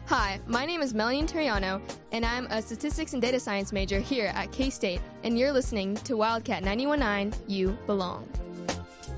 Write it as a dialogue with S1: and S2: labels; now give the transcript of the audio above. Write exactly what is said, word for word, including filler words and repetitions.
S1: Hi, my name is Melanie Terriano, and I'm a statistics and data science major here at K-State, and you're listening to Wildcat ninety-one point nine, You Belong.